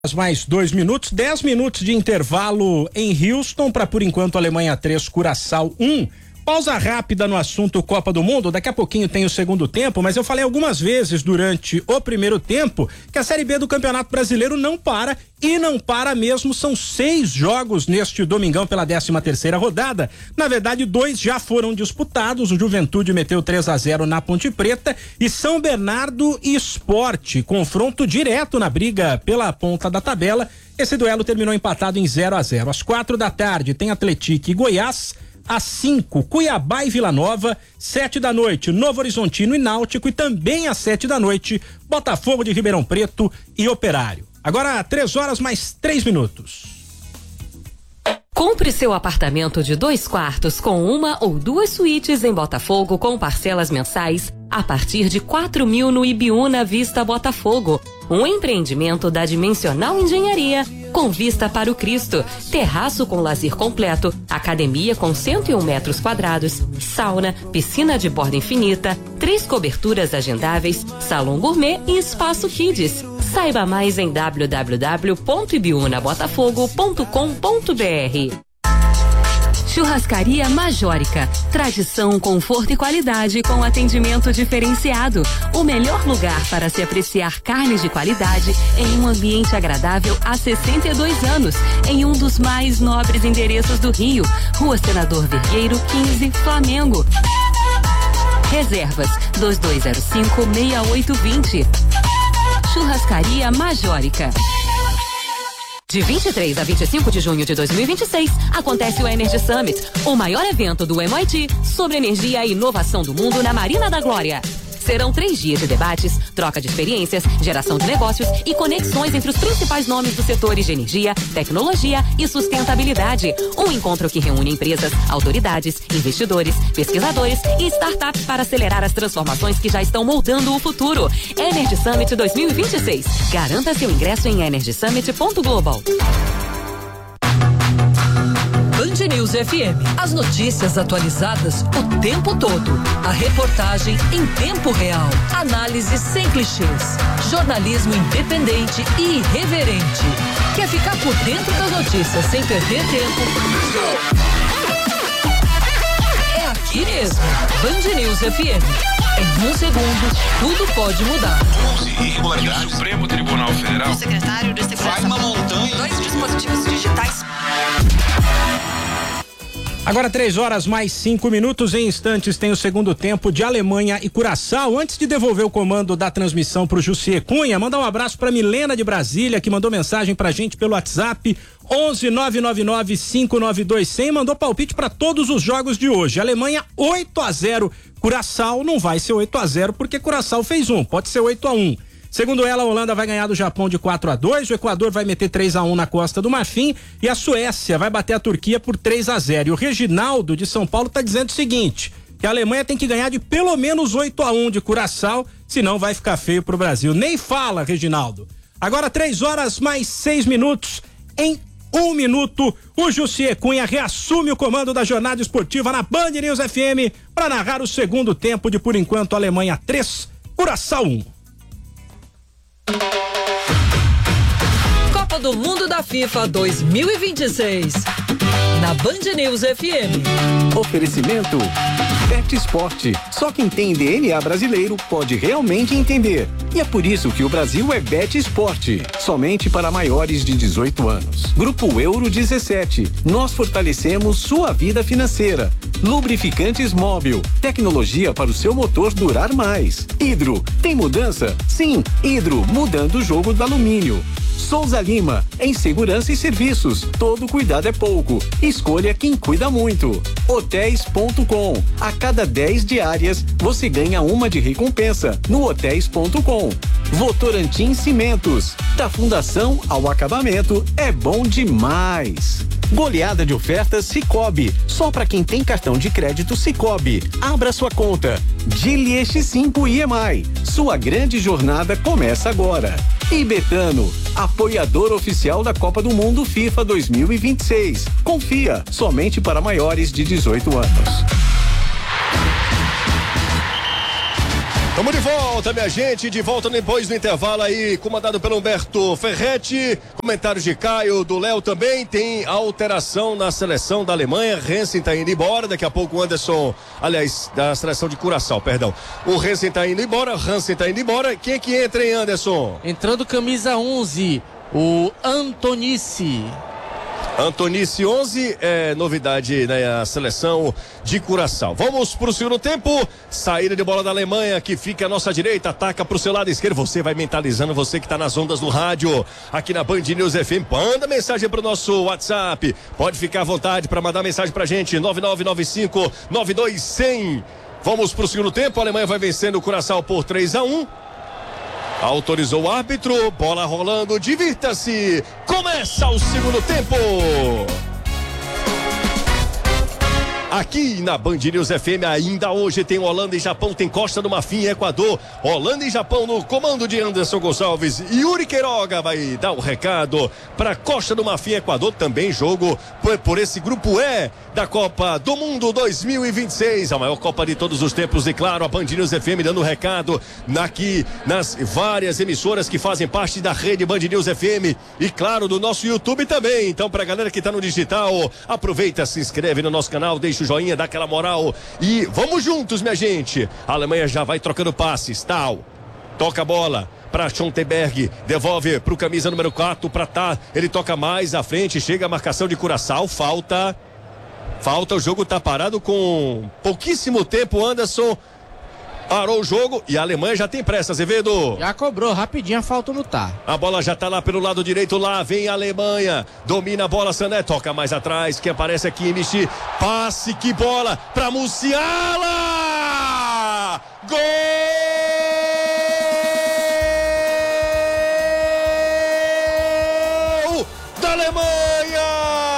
Mais 2 minutos, 10 minutos de intervalo em Houston para, por enquanto, Alemanha 3, Curaçao 1. Pausa rápida no assunto Copa do Mundo, daqui a pouquinho tem o segundo tempo, mas eu falei algumas vezes durante o primeiro tempo que a Série B do Campeonato Brasileiro não para e não para mesmo, são 6 jogos neste domingão pela 13ª rodada. Na verdade, 2 já foram disputados, o Juventude meteu 3-0 na Ponte Preta e São Bernardo e Sport, confronto direto na briga pela ponta da tabela. Esse duelo terminou empatado em 0-0. Às 4 da tarde tem Atlético e Goiás. Às 5, Cuiabá e Vila Nova. 7 da noite, Novo Horizontino e Náutico. E também às 7 da noite, Botafogo de Ribeirão Preto e Operário. Agora, 3 horas mais 3 minutos. Compre seu apartamento de 2 quartos com 1 ou 2 suítes em Botafogo com parcelas mensais a partir de 4.000 no Ibiúna Vista Botafogo. Um empreendimento da Dimensional Engenharia, com vista para o Cristo, terraço com lazer completo, academia com 101 metros quadrados, sauna, piscina de borda infinita, 3 coberturas agendáveis, salão gourmet e espaço kids. Saiba mais em www.ibiunabotafogo.com.br. Churrascaria Majórica. Tradição, conforto e qualidade com atendimento diferenciado. O melhor lugar para se apreciar carnes de qualidade em um ambiente agradável há 62 anos, em um dos mais nobres endereços do Rio. Rua Senador Vergueiro 15, Flamengo. Reservas 2205-6820. Churrascaria Majórica. De 23 a 25 de junho de 2026, acontece o Energy Summit, o maior evento do MIT sobre energia e inovação do mundo na Marina da Glória. Serão 3 dias de debates, troca de experiências, geração de negócios e conexões entre os principais nomes dos setores de energia, tecnologia e sustentabilidade. Um encontro que reúne empresas, autoridades, investidores, pesquisadores e startups para acelerar as transformações que já estão moldando o futuro. Energy Summit 2026. Garanta seu ingresso em energysummit.global. Band News FM. As notícias atualizadas o tempo todo. A reportagem em tempo real. Análise sem clichês. Jornalismo independente e irreverente. Quer ficar por dentro das notícias sem perder tempo? É aqui mesmo. Band News FM. Em 1 segundo, tudo pode mudar. Irregularidades. Supremo Tribunal Federal. O secretário de Segurança. Vai uma montanha. 2 dispositivos digitais. Agora 3 horas mais 5 minutos, em instantes tem o segundo tempo de Alemanha e Curaçao. Antes de devolver o comando da transmissão pro Jussier Cunha, mandar um abraço pra Milena de Brasília, que mandou mensagem pra gente pelo WhatsApp 11-999-592-100, mandou palpite pra todos os jogos de hoje. Alemanha 8-0, Curaçao não vai ser 8-0 porque Curaçao fez 1, pode ser 8-1. Segundo ela, a Holanda vai ganhar do Japão de 4-2, o Equador vai meter 3-1 na Costa do Marfim e a Suécia vai bater a Turquia por 3-0. E o Reginaldo de São Paulo está dizendo o seguinte, que a Alemanha tem que ganhar de pelo menos 8-1 de Curaçao, senão vai ficar feio pro Brasil. Nem fala, Reginaldo. Agora 3 horas mais 6 minutos, em 1 minuto, o Jussier Cunha reassume o comando da jornada esportiva na Band News FM para narrar o segundo tempo de, por enquanto, Alemanha 3, Curaçao 1. Copa do Mundo da FIFA 2026. Na Band News FM. Oferecimento Bet Esporte. Só quem tem DNA brasileiro pode realmente entender. E é por isso que o Brasil é Bet Esporte. Somente para maiores de 18 anos. Grupo Euro 17. Nós fortalecemos sua vida financeira. Lubrificantes Móvel. Tecnologia para o seu motor durar mais. Hidro. Tem mudança? Sim. Hidro. Mudando o jogo do alumínio. Souza Lima, em segurança e serviços, todo cuidado é pouco, escolha quem cuida muito. Hotéis.com, a cada 10 diárias, você ganha uma de recompensa no hotéis.com. Votorantim Cimentos, da fundação ao acabamento, é bom demais. Goleada de ofertas Sicoob, só para quem tem cartão de crédito Sicoob. Abra sua conta. Gili X5 IMI, sua grande jornada começa agora. E Betano, apoiador oficial da Copa do Mundo FIFA 2026. Confia, somente para maiores de 18 anos. Vamos de volta, minha gente, de volta depois do intervalo aí, comandado pelo Humberto Ferretti, comentários de Caio, do Léo também, tem alteração na seleção da Alemanha, Hansen tá indo embora, daqui a pouco o Anderson, aliás, da seleção de Curaçao, perdão, o Hansen tá indo embora, Hansen tá indo embora, quem é que entra, hein, Anderson? Entrando camisa 11, o Antonici. Antonici 11 é novidade na seleção de Curaçao. Vamos pro segundo tempo, saída de bola da Alemanha que fica à nossa direita, ataca pro seu lado esquerdo, você vai mentalizando, você que tá nas ondas do rádio, aqui na Band News FM, manda mensagem pro nosso WhatsApp, pode ficar à vontade para mandar mensagem pra gente, 9995-92100. Vamos pro segundo tempo, a Alemanha vai vencendo o Curaçao por 3-1. Autorizou o árbitro, bola rolando, divirta-se, começa o segundo tempo. Aqui na Band News FM ainda hoje tem Holanda e Japão, tem Costa do Marfim e Equador. Holanda e Japão no comando de Anderson Gonçalves. Yuri Queiroga vai dar o recado para Costa do Marfim e Equador. Também jogo por esse grupo E da Copa do Mundo 2026. A maior Copa de todos os tempos. E claro, a Band News FM dando o recado aqui nas várias emissoras que fazem parte da rede Band News FM. E claro, do nosso YouTube também. Então, pra galera que tá no digital, aproveita, se inscreve no nosso canal, deixa o joinha, dá aquela moral e vamos juntos, minha gente. A Alemanha já vai trocando passes, tal. Toca a bola para Schontenberg, devolve pro camisa número 4, para Tá, ele toca mais à frente, chega a marcação de Curaçao, falta, o jogo tá parado com pouquíssimo tempo, Anderson. Parou o jogo e a Alemanha já tem pressa, Azevedo. Já cobrou rapidinho a falta no Tá. A bola já tá lá pelo lado direito, lá vem a Alemanha. Domina a bola, Sané, toca mais atrás, quem aparece aqui, Kimmich. Passe, que bola pra Musiala! Gol da Alemanha!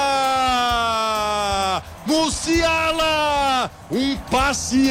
Musiala! Um passe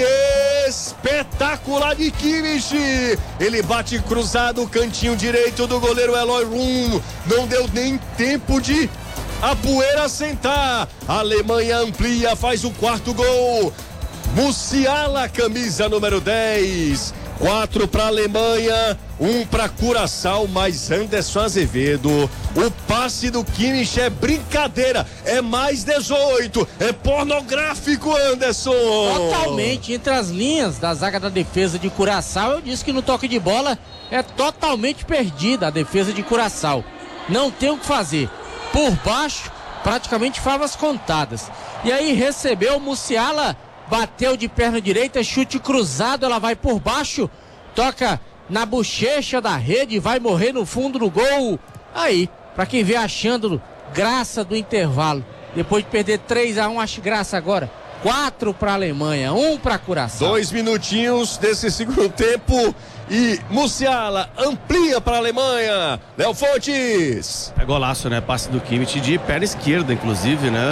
espetacular de Kimmich. Ele bate cruzado, cantinho direito do goleiro Eloy Rum. Não deu nem tempo de a poeira sentar. A Alemanha amplia, faz o quarto gol. Musiala, camisa número 10. 4 para a Alemanha, 1 para Curaçao, mais Anderson Azevedo. O passe do Kimmich é brincadeira, é mais 18, é pornográfico, Anderson. Totalmente, entre as linhas da zaga da defesa de Curaçao, eu disse que no toque de bola é totalmente perdida a defesa de Curaçao. Não tem o que fazer. Por baixo, praticamente favas contadas. E aí recebeu o Musiala. Bateu de perna direita, chute cruzado, ela vai por baixo, toca na bochecha da rede, vai morrer no fundo do gol. Aí, pra quem vê achando graça do intervalo, depois de perder 3-1, acho graça agora. 4 pra Alemanha, 1 pra Curaçao. 2 minutinhos desse segundo tempo e Musiala amplia pra Alemanha. Léo Fontes. É golaço, né? Passe do Kimmich de perna esquerda, inclusive, né?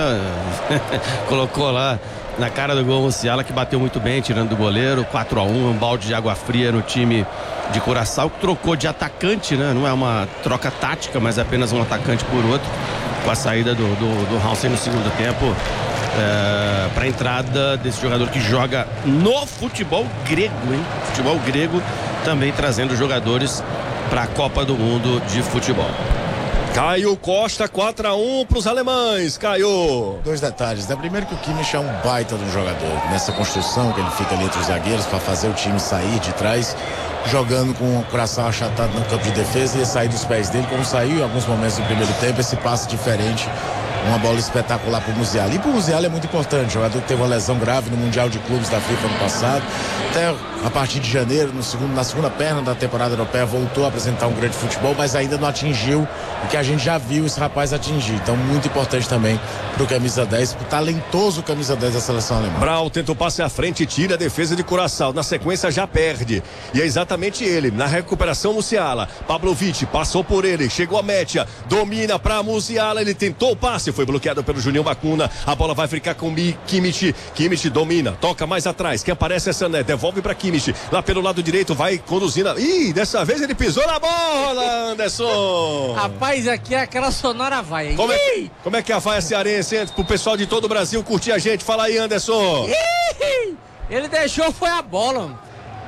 Colocou lá na cara do gol Musiala, que bateu muito bem, tirando do goleiro. 4-1, um balde de água fria no time de Curaçao, que trocou de atacante, né? Não é uma troca tática, mas apenas um atacante por outro, com a saída do Hansen no segundo tempo, para a entrada desse jogador que joga no futebol grego, hein? Futebol grego, também trazendo jogadores para a Copa do Mundo de futebol. Caio Costa, 4-1 para os alemães. Caio. 2 detalhes, né? Primeiro que o Kimmich é um baita de um jogador, nessa construção que ele fica ali entre os zagueiros para fazer o time sair de trás, jogando com o Curaçao achatado no campo de defesa e sair dos pés dele, como saiu em alguns momentos do primeiro tempo, esse passe diferente, uma bola espetacular para o Musiala. E para o Musiala é muito importante, jogador que teve uma lesão grave no Mundial de Clubes da FIFA ano passado, até a partir de janeiro, na segunda perna da temporada europeia, voltou a apresentar um grande futebol, mas ainda não atingiu o que a gente já viu esse rapaz atingir. Então, muito importante também pro camisa 10, pro talentoso camisa 10 da seleção alemã. Brau tenta o passe à frente, tira a defesa de Curaçao, na sequência já perde, e é exatamente ele, na recuperação Musiala. Pavlovic passou por ele, chegou a Métia, domina pra Musiala, ele tentou o passe, foi bloqueado pelo Juninho Bacuna, a bola vai ficar com Kimmich. Kimmich domina, toca mais atrás, quem aparece é Sané, devolve pra Kimmich, lá pelo lado direito, vai conduzindo. Ih, dessa vez ele pisou na bola, Anderson. Rapaz, aqui é aquela sonora vaia. Como é que é a vaia cearense, hein? Pro pessoal de todo o Brasil curtir a gente, fala aí, Anderson. Ele deixou, foi a bola.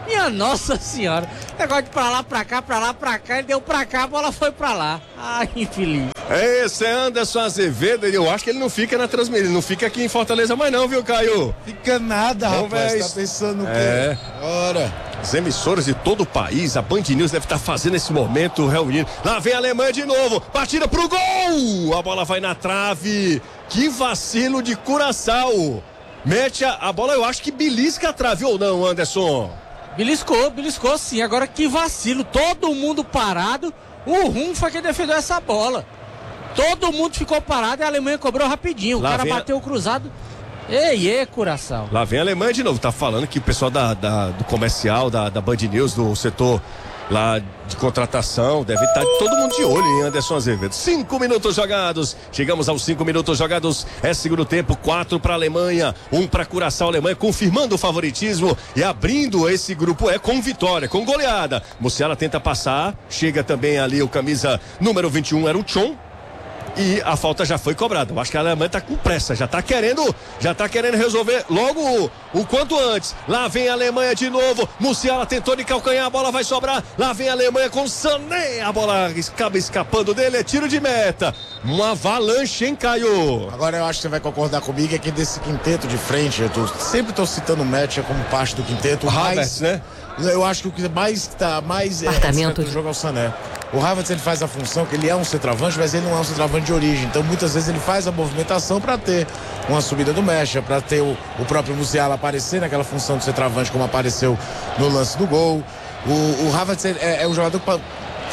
Minha Nossa Senhora. Negócio de pra lá, pra cá, ele deu pra cá, a bola foi pra lá. Ai, infeliz. Esse é Anderson Azevedo, eu acho que ele não fica na transmissão, ele não fica aqui em Fortaleza mais não, viu, Caio? Fica nada, rapaz, tá pensando no quê? Ora. As emissoras de todo o país, a Band News deve estar fazendo esse momento, reunindo. Lá vem a Alemanha de novo, batida pro gol! A bola vai na trave, que vacilo de Curaçao. Mete a bola, eu acho que belisca a trave ou não, Anderson? Beliscou sim, agora que vacilo, todo mundo parado, o Rum foi quem defendeu essa bola. Todo mundo ficou parado e a Alemanha cobrou rapidinho, o cara bateu o cruzado. Ei, Curaçao. Lá vem a Alemanha de novo, tá falando que o pessoal do comercial, da Band News, do setor lá de contratação, deve estar todo mundo de olho em Anderson Azevedo. 5 minutos jogados, chegamos aos 5 minutos jogados, é segundo tempo, 4 para a Alemanha, 1 para Curaçao. Alemanha confirmando o favoritismo e abrindo esse grupo com vitória, com goleada. Musiala tenta passar, chega também ali o camisa número 21, era o Chon. E a falta já foi cobrada. Eu acho que a Alemanha tá com pressa, já tá querendo resolver logo o quanto antes. Lá vem a Alemanha de novo. Musiala tentou de calcanhar, a bola vai sobrar. Lá vem a Alemanha com Sané. A bola acaba escapando dele, é tiro de meta. Uma avalanche, hein, Caio? Agora eu acho que você vai concordar comigo, é que desse quinteto de frente, sempre tô citando o Metcha como parte do quinteto. O Havertz, né? Eu acho que o que mais do jogo é o Sané. O Havertz, ele faz a função que ele é um centroavante, mas ele não é um centroavante de origem. Então muitas vezes ele faz a movimentação para ter uma subida do Mecha, para ter o próprio Musiala aparecer naquela função de centroavante, como apareceu no lance do gol. O Havertz é um jogador que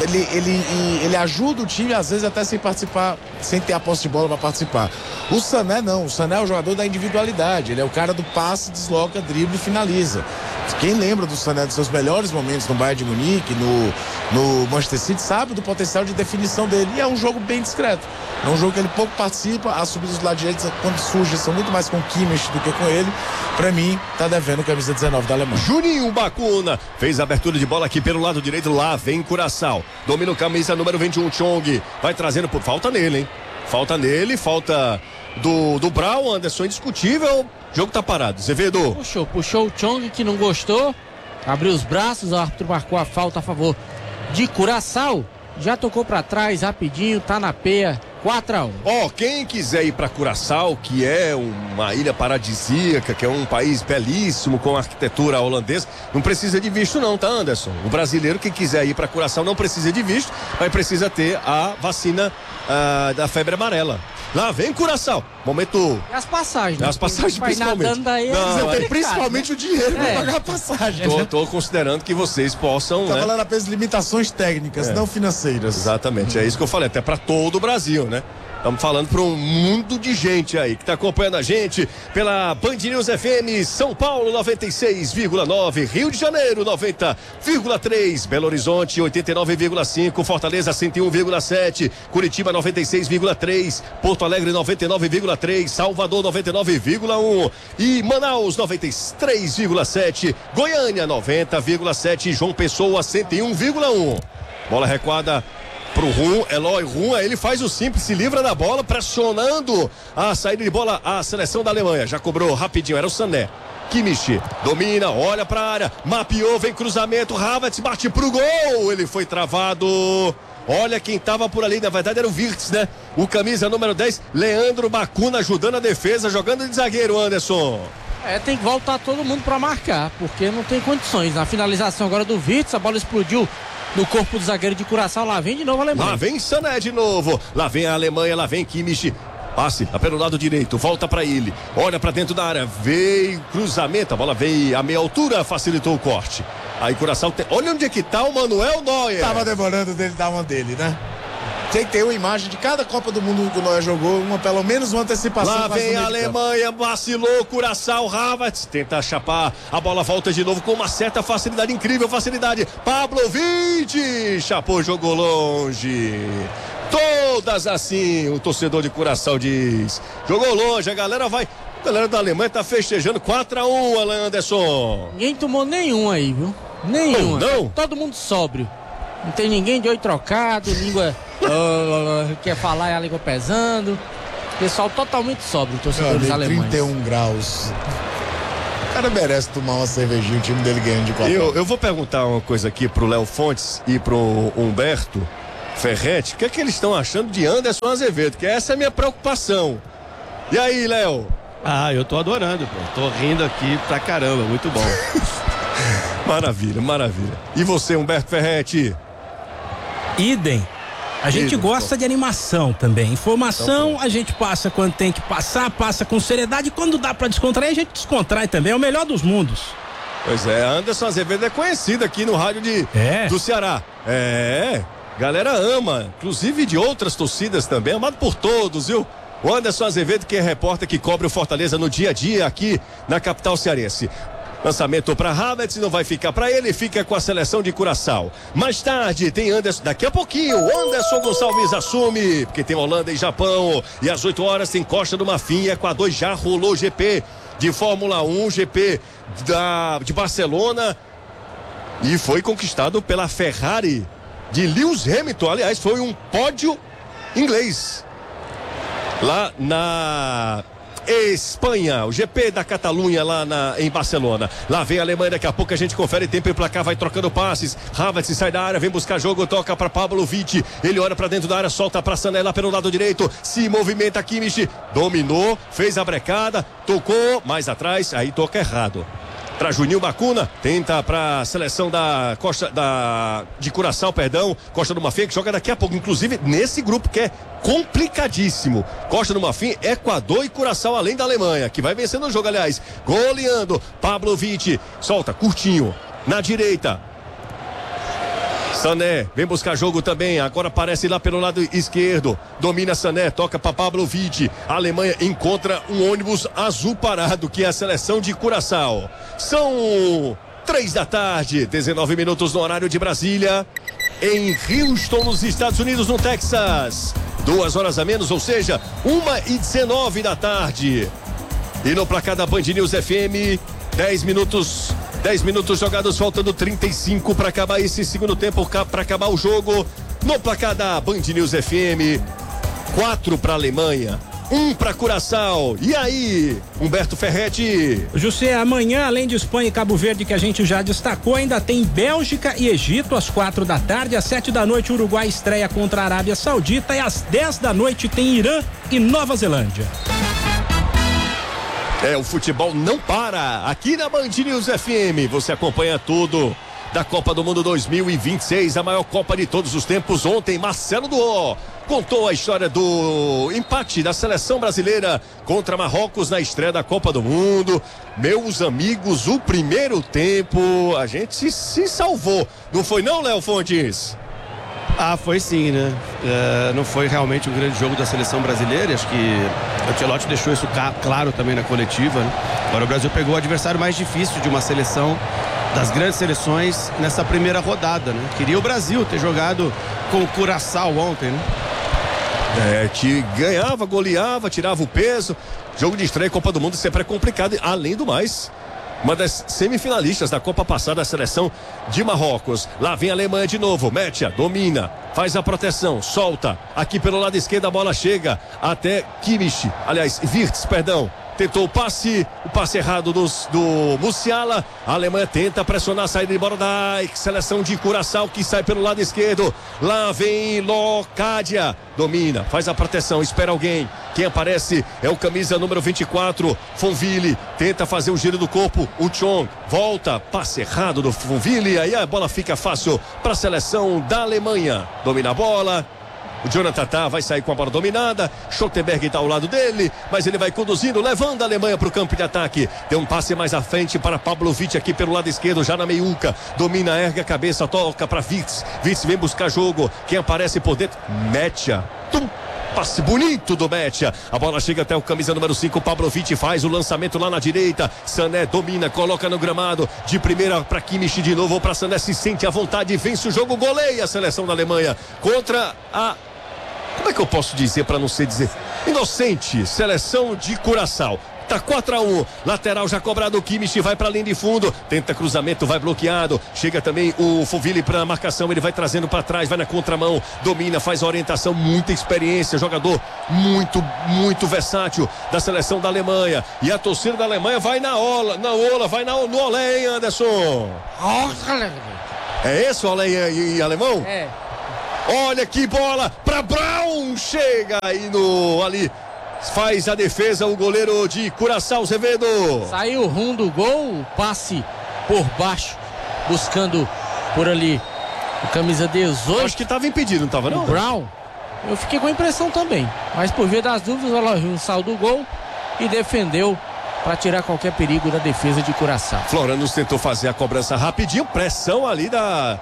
ele ajuda o time, às vezes até sem participar, sem ter a posse de bola para participar. O Sané não, o Sané é o jogador da individualidade, ele é o cara do passe, desloca, drible e finaliza. Quem lembra do Sané dos seus melhores momentos no Bayern de Munique, no Manchester City, sabe do potencial de definição dele. E é um jogo bem discreto. É um jogo que ele pouco participa, as subidas do lado direito, quando surge, são muito mais com o Kimmich do que com ele. Pra mim, tá devendo camisa 19 da Alemanha. Juninho Bacuna fez a abertura de bola aqui pelo lado direito, lá vem Curaçao. Domina o camisa número 21, Chong. Vai trazendo por falta nele, hein? Falta nele, falta do Brown, Anderson, indiscutível. O jogo tá parado, Azevedo. Puxou o Chong, que não gostou, abriu os braços, o árbitro marcou a falta a favor de Curaçao, já tocou pra trás rapidinho, tá na peia, 4-1. Quem quiser ir pra Curaçao, que é uma ilha paradisíaca, que é um país belíssimo com arquitetura holandesa, não precisa de visto não, tá, Anderson? O brasileiro que quiser ir pra Curaçao não precisa de visto, mas precisa ter a vacina da febre amarela. Lá vem Curaçao. Momento. E as passagens. As passagens principalmente. Daí, principalmente o dinheiro pra pagar a passagem. Tô considerando que vocês possam. Tá falando apenas de limitações técnicas, não financeiras. Exatamente, é isso que eu falei, até pra todo o Brasil, né? Estamos falando para um mundo de gente aí que está acompanhando a gente pela Band News FM, São Paulo 96,9, Rio de Janeiro 90,3, Belo Horizonte 89,5, Fortaleza 101,7, Curitiba 96,3, Porto Alegre 99,3, Salvador 99,1 e Manaus 93,7, Goiânia 90,7, João Pessoa 101,1. Bola recuada pro Rum, Eloy Rum, aí ele faz o simples, se livra da bola, pressionando a saída de bola, a seleção da Alemanha, já cobrou rapidinho, era o Sané. Kimmich domina, olha pra área, mapeou, vem cruzamento, Havertz bate pro gol, ele foi travado. Olha quem tava por ali, na verdade era o Wirtz, né? O camisa número 10, Leandro Bacuna, ajudando a defesa, jogando de zagueiro, Anderson. Tem que voltar todo mundo pra marcar, porque não tem condições. Na finalização agora do Wirtz, a bola explodiu no corpo do zagueiro de Curaçao. Lá vem de novo a Alemanha. Lá vem Sané de novo. Lá vem a Alemanha, lá vem Kimmich. Passe pelo lado direito, volta pra ele. Olha pra dentro da área, veio cruzamento. A bola veio a meia altura, facilitou o corte. Aí Curaçao tem... Olha onde é que tá o Manuel Neuer. Tava demorando dele dar uma dele, né? Tem que ter uma imagem de cada Copa do Mundo que o Neuer jogou, pelo menos uma antecipação. Lá vem a Alemanha, vacilou, Curaçao, Havertz tenta chapar, a bola volta de novo com uma certa facilidade, incrível facilidade. Pavlovic, chapou, jogou longe. Todas assim, o torcedor de Curaçao diz. Jogou longe, a galera da Alemanha tá festejando 4-1, Alan Anderson. Ninguém tomou nenhum aí, viu? Nenhum. Não? Todo mundo sóbrio. Não tem ninguém de olho trocado, língua quer falar e a língua pesando. Pessoal totalmente sóbrio, torcedores alemães. 31 graus. O cara merece tomar uma cervejinha, o time dele ganhando de 4. Eu vou perguntar uma coisa aqui pro Léo Fontes e pro Humberto Ferretti. O que é que eles estão achando de Anderson Azevedo? Que essa é a minha preocupação. E aí, Léo? Eu tô adorando, pô. Tô rindo aqui pra caramba, muito bom. Maravilha, maravilha. E você, Humberto Ferretti? Idem. A gente gosta de animação também. Informação a gente passa quando tem que passar, passa com seriedade. Quando dá pra descontrair, a gente descontrai também. É o melhor dos mundos. Pois é, Anderson Azevedo é conhecido aqui no rádio do Ceará. Galera ama, inclusive de outras torcidas também, amado por todos, viu? O Anderson Azevedo, que é repórter que cobre o Fortaleza no dia a dia aqui na capital cearense. Lançamento para Havertz, não vai ficar para ele, fica com a seleção de Curaçao. Mais tarde tem Anderson, daqui a pouquinho, Anderson Gonçalves assume, porque tem Holanda e Japão. E às 8 horas tem Costa do Marfim e Equador, já rolou GP de Fórmula 1, GP de Barcelona. E foi conquistado pela Ferrari de Lewis Hamilton. Aliás, foi um pódio inglês. Lá na Espanha, o GP da Catalunha lá em Barcelona. Lá vem a Alemanha, daqui a pouco a gente confere tempo e placar, vai trocando passes. Havertz sai da área, vem buscar jogo, toca para Pablo Vitti. Ele olha para dentro da área, solta para Sané lá pelo lado direito. Se movimenta Kimmich, dominou, fez a brecada, tocou mais atrás, aí toca errado. Para Juninho Bacuna, tenta para a seleção da Costa de Curaçao, Costa do Marfim, que joga daqui a pouco, inclusive nesse grupo que é complicadíssimo. Costa do Marfim, Equador e Curaçao, além da Alemanha, que vai vencendo o jogo, aliás. Goleando, Pablo Vitti, solta, curtinho, na direita. Sané, vem buscar jogo também, agora aparece lá pelo lado esquerdo, domina Sané, toca para Pablo Vitti. A Alemanha encontra um ônibus azul parado, que é a seleção de Curaçao. São 3 da tarde, 19 minutos no horário de Brasília, em Houston, nos Estados Unidos, no Texas. 2 horas a menos, ou seja, 1h19 da tarde. E no placar da Band News FM, 10 minutos jogados, faltando 35 para acabar esse segundo tempo, para acabar o jogo. No placar da Band News FM, 4 para a Alemanha, 1 para Curaçao. E aí, Humberto Ferretti? José, amanhã, além de Espanha e Cabo Verde, que a gente já destacou, ainda tem Bélgica e Egito às 4 da tarde. Às 7 da noite, Uruguai estreia contra a Arábia Saudita. E às 10 da noite tem Irã e Nova Zelândia. O futebol não para. Aqui na Band News FM, você acompanha tudo da Copa do Mundo 2026, a maior Copa de todos os tempos. Ontem, Marcelo Duó contou a história do empate da seleção brasileira contra Marrocos na estreia da Copa do Mundo. Meus amigos, o primeiro tempo a gente se salvou. Não foi não, Léo Fontes? Foi sim, né? Não foi realmente um grande jogo da seleção brasileira. Acho que o Ancelotti deixou isso claro também na coletiva, né? Agora o Brasil pegou o adversário mais difícil de uma seleção, das grandes seleções, nessa primeira rodada, né? Queria o Brasil ter jogado com o Curaçao ontem, né? Que ganhava, goleava, tirava o peso. Jogo de estreia, Copa do Mundo sempre é complicado. Além do mais, uma das semifinalistas da Copa passada, a seleção de Marrocos. Lá vem a Alemanha de novo. Metia, domina, faz a proteção, solta. Aqui pelo lado esquerdo a bola chega até Kimmich. Aliás, Wirtz, perdão. Tentou o passe errado do Musiala. A Alemanha tenta pressionar a saída de bola da seleção de Curaçao, que sai pelo lado esquerdo. Lá vem Locadia. Domina, faz a proteção, espera alguém. Quem aparece é o camisa número 24, Fonville. Tenta fazer o giro do corpo. O Chong volta, passe errado do Fonville. Aí a bola fica fácil para a seleção da Alemanha. Domina a bola. O Jonathan vai sair com a bola dominada. Schottenberg está ao lado dele, mas ele vai conduzindo, levando a Alemanha para o campo de ataque. Tem um passe mais à frente para Pablo Vitti aqui pelo lado esquerdo, já na meiuca. Domina, ergue a cabeça, toca para Wirtz. Wirtz vem buscar jogo. Quem aparece por dentro? Metia. Passe bonito do Metia. A bola chega até o camisa número 5. Pablo Vitti faz o lançamento lá na direita. Sané domina, coloca no gramado. De primeira para Kimmich de novo, para Sané, se sente à vontade, vence o jogo, goleia a seleção da Alemanha contra a... Como é que eu posso dizer para não ser inocente? Seleção de Curaçao. Tá 4-1. Lateral já cobrado, o Kimmich vai pra linha de fundo. Tenta cruzamento, vai bloqueado. Chega também o Fuvili pra marcação. Ele vai trazendo pra trás, vai na contramão. Domina, faz a orientação. Muita experiência. Jogador muito versátil da seleção da Alemanha. E a torcida da Alemanha vai no olé, hein, Anderson? É esse o olé em alemão? É. Olha que bola pra Brown. Chega aí ali. Faz a defesa o goleiro de Curaçao, Azevedo. Saiu rumo do gol, passe por baixo, buscando por ali o camisa 18. Acho que estava impedido, não estava não? O Brown. Eu fiquei com a impressão também, mas por via das dúvidas o Elohim saiu do gol e defendeu para tirar qualquer perigo da defesa de Curaçao. Floranos tentou fazer a cobrança rapidinho, pressão ali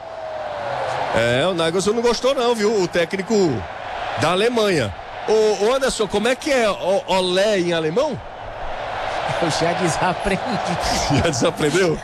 o Nagelsmann não gostou não, viu? O técnico da Alemanha. Ô Anderson, como é que é olé em alemão? Eu já desaprendi. Já desaprendeu?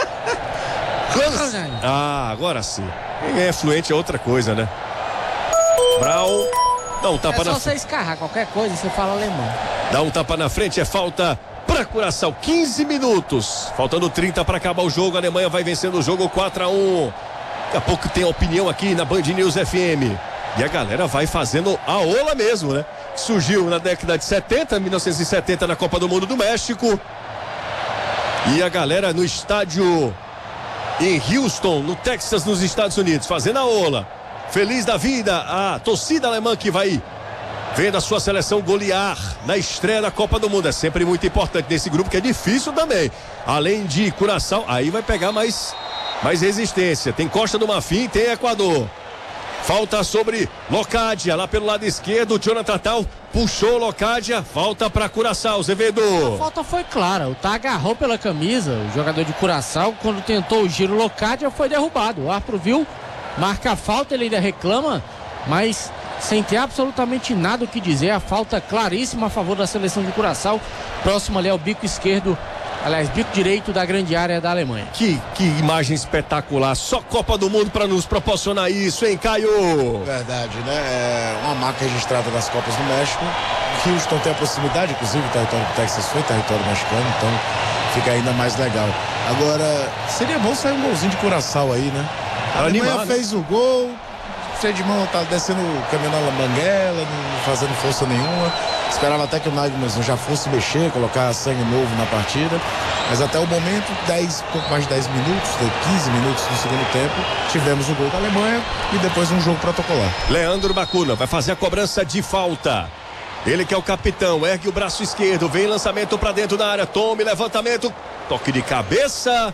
Agora sim. Quem é fluente é outra coisa, né? Brown dá um tapa na frente. É só você escarrar qualquer coisa, você fala alemão. Dá um tapa na frente, é falta para Curaçao. 15 minutos. Faltando 30 para acabar o jogo. A Alemanha vai vencendo o jogo 4-1. Daqui a pouco tem a opinião aqui na Band News FM. E a galera vai fazendo a ola mesmo, né? Surgiu na década de 1970, na Copa do Mundo do México. E a galera no estádio em Houston, no Texas, nos Estados Unidos, fazendo a ola. Feliz da vida, a torcida alemã que vai vendo a sua seleção golear na estreia da Copa do Mundo. É sempre muito importante nesse grupo, que é difícil também. Além de Curaçao, aí vai pegar mais resistência. Tem Costa do Marfim, tem Equador. Falta sobre Locadia, lá pelo lado esquerdo. Jonathan Tal puxou Locadia. Falta para Curaçao, Azevedo. A falta foi clara. O Tá agarrou pela camisa. O jogador de Curaçao, quando tentou o giro, Locadia foi derrubado. O árbitro viu, marca a falta, ele ainda reclama, mas sem ter absolutamente nada o que dizer. A falta claríssima a favor da seleção de Curaçao. Próximo ali ao bico esquerdo. Aliás, bico direito da grande área da Alemanha. Que imagem espetacular. Só Copa do Mundo para nos proporcionar isso, hein, Caio? Verdade, né? É uma marca registrada das Copas do México. Houston tem a proximidade, inclusive o território do Texas foi território mexicano, então fica ainda mais legal. Agora, seria bom sair um golzinho de Curaçao aí, né? A Alemanha fez o gol, o freio de mão tá descendo o caminhão na banguela, não fazendo força nenhuma. Esperava até que o Nagelsmann já fosse mexer, colocar sangue novo na partida. Mas até o momento, pouco mais de 10 minutos, 15 minutos do segundo tempo, tivemos o gol da Alemanha e depois um jogo protocolar. Leandro Bacuna vai fazer a cobrança de falta. Ele que é o capitão, ergue o braço esquerdo, vem lançamento para dentro da área, tome levantamento, toque de cabeça.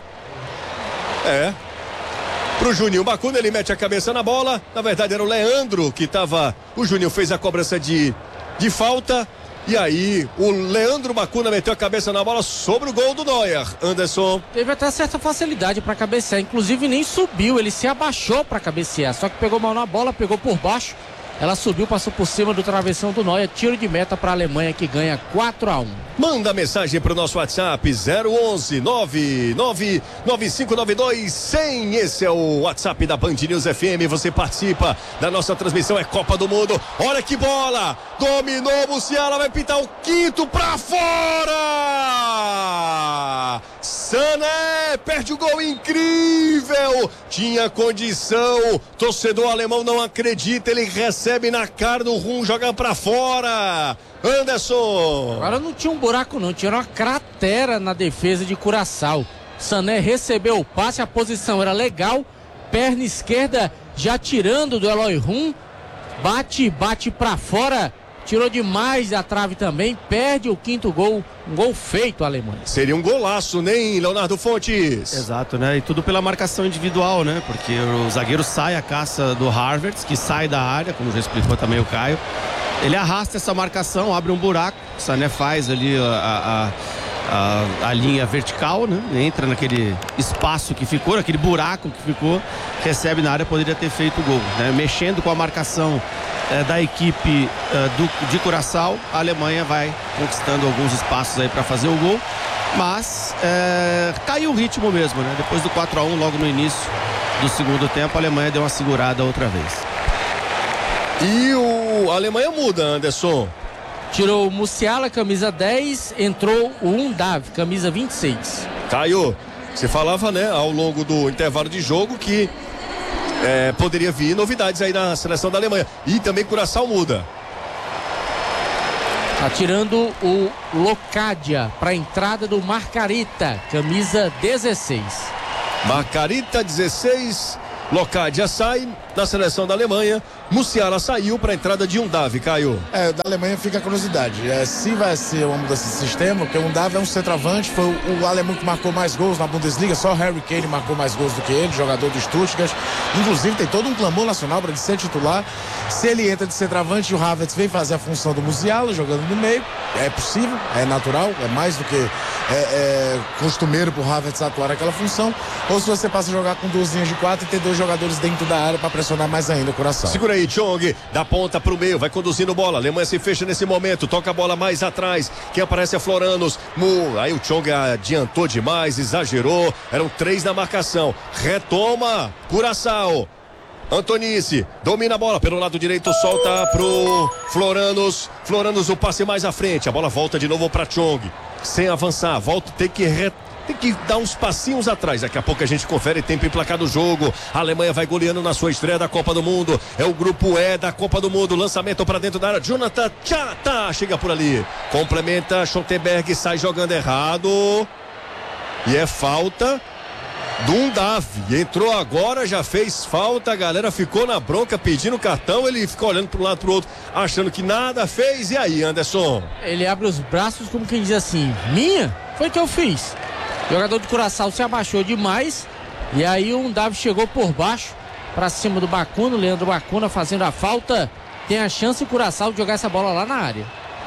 Pro Juninho Bacuna, ele mete a cabeça na bola. Na verdade era o Leandro que estava. O Juninho fez a cobrança de falta. E aí o Leandro Bacuna meteu a cabeça na bola sobre o gol do Neuer. Anderson. Teve até certa facilidade para cabecear, inclusive nem subiu, ele se abaixou para cabecear, só que pegou mal na bola, pegou por baixo. Ela subiu, passou por cima do travessão do Neuer. Tiro de meta para a Alemanha, que ganha 4-1. Manda mensagem para o nosso WhatsApp 011-99592-100. Esse é o WhatsApp da Band News FM. Você participa da nossa transmissão. É Copa do Mundo. Olha que bola! Dominou, Musiala vai pintar o quinto para fora! Sané perde o gol incrível! Tinha condição. Torcedor alemão não acredita. Ele recebe na cara do Rum, joga pra fora. Anderson. Agora não tinha um buraco não, tinha uma cratera na defesa de Curaçao. Sané recebeu o passe, a posição era legal. Perna esquerda já tirando do Eloy Rum. Bate pra fora. Tirou demais da trave também, perde o quinto gol, um gol feito a Alemanha. Seria um golaço, né, Leonardo Fontes? Exato, né? E tudo pela marcação individual, né? Porque o zagueiro sai à caça do Havertz, que sai da área, como já explicou também o Caio. Ele arrasta essa marcação, abre um buraco, o Sané faz ali a linha vertical, né? Entra naquele espaço que ficou, naquele buraco que ficou, recebe na área, poderia ter feito o gol, né? Mexendo com a marcação da equipe de Curaçao, a Alemanha vai conquistando alguns espaços aí para fazer o gol, mas caiu o ritmo mesmo, né? Depois do 4-1, logo no início do segundo tempo, a Alemanha deu uma segurada outra vez. E a Alemanha muda, Anderson. Tirou o Musiala, camisa 10, entrou o Undav, camisa 26. Caio, você falava, né, ao longo do intervalo de jogo que poderia vir novidades aí na seleção da Alemanha. E também Curaçao muda. Tá tirando o Locadia para a entrada do Marcarita, camisa 16. Marcarita, 16. Locadia sai da seleção da Alemanha. Musiala saiu para a entrada de Undav, Caio. Da Alemanha fica a curiosidade. Se vai ser uma mudança de sistema, porque o Undav é um centroavante, foi o alemão que marcou mais gols na Bundesliga, só Harry Kane marcou mais gols do que ele, jogador do Stuttgart. Inclusive tem todo um clamor nacional para ele ser titular. Se ele entra de centroavante, o Havertz vem fazer a função do Musiala, jogando no meio. É possível, é natural, é mais do que costumeiro pro Havertz atuar naquela função. Ou se você passa a jogar com 2 linhas de 4 e ter 2 jogadores dentro da área para pressionar mais ainda o Curaçao. Segura aí, Chong, da ponta pro meio, vai conduzindo bola. A Alemanha se fecha nesse momento, toca a bola mais atrás. Quem aparece é Floranos. Aí o Chong adiantou demais, exagerou. Eram 3 na marcação. Retoma, Curaçao. Antonice domina a bola pelo lado direito, solta pro Floranos. Floranos, o passe mais à frente. A bola volta de novo para Chong. Sem avançar, volta, tem que dar uns passinhos atrás. Daqui a pouco a gente confere tempo e placar do jogo. A Alemanha vai goleando na sua estreia da Copa do Mundo. É o grupo E da Copa do Mundo. Lançamento para dentro da área. Jonathan Tchata chega por ali. Complementa. Schottenberg sai jogando errado. E é falta do Undav. Entrou agora, já fez falta. A galera ficou na bronca pedindo cartão. Ele ficou olhando para um lado pro outro, achando que nada fez. E aí, Anderson? Ele abre os braços como quem diz assim: minha? Foi que eu fiz. O jogador do Curaçao se abaixou demais. E aí o Undav chegou por baixo para cima do Bacuna. O Leandro Bacuna fazendo a falta. Tem a chance o Curaçao de jogar essa bola lá na área.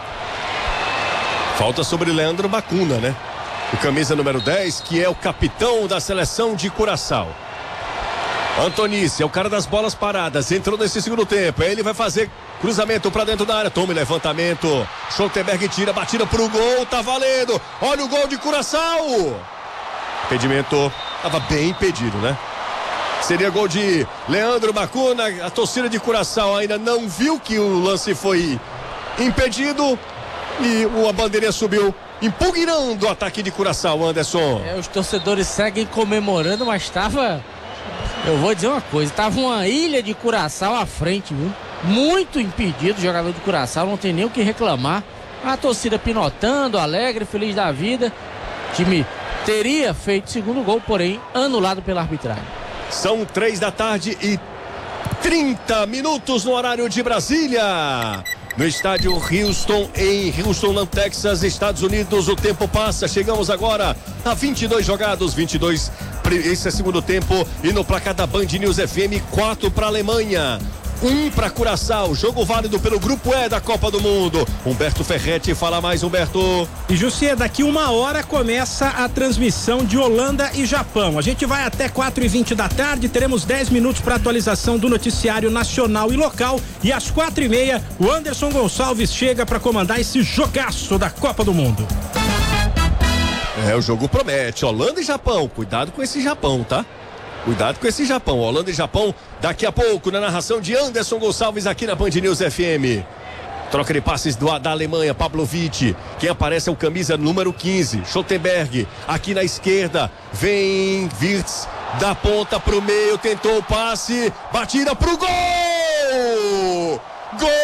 Falta sobre Leandro Bacuna, né? O camisa número 10, que é o capitão da seleção de Curaçao. Antonice é o cara das bolas paradas. Entrou nesse segundo tempo. Ele vai fazer cruzamento pra dentro da área. Tome levantamento. Schottenberg tira, batida pro gol. Tá valendo. Olha o gol de Curaçao. Impedimento. Tava bem impedido, né? Seria gol de Leandro Bacuna. A torcida de Curaçao ainda não viu que o lance foi impedido. E a bandeirinha subiu, impugnando o ataque de Curaçao, Anderson. Os torcedores seguem comemorando, mas eu vou dizer uma coisa, tava uma ilha de Curaçao à frente, viu? Muito impedido o jogador de Curaçao, não tem nem o que reclamar. A torcida pinotando, alegre, feliz da vida. O time teria feito o segundo gol, porém anulado pela arbitragem. São 3h30 no horário de Brasília. No estádio Houston, em Houston, Texas, Estados Unidos. O tempo passa, chegamos agora a 22 jogados, 22. Esse é segundo tempo. E no placar da Band News FM, 4 para a Alemanha, 1 para Curaçao. Jogo válido pelo grupo E da Copa do Mundo. Humberto Ferretti, fala mais, Humberto. E Jussier, daqui 1 hora começa a transmissão de Holanda e Japão. A gente vai até 4h20 da tarde, teremos 10 minutos para atualização do noticiário nacional e local. E às 4h30, o Anderson Gonçalves chega para comandar esse jogaço da Copa do Mundo. O jogo promete. Holanda e Japão. Cuidado com esse Japão, tá? Cuidado com esse Japão. Holanda e Japão, daqui a pouco, na narração de Anderson Gonçalves aqui na Band News FM. Troca de passes da Alemanha, Pavlovic. Quem aparece é o camisa número 15, Schottenberg. Aqui na esquerda, vem Wirtz, da ponta pro meio, tentou o passe, batida pro gol! Gol!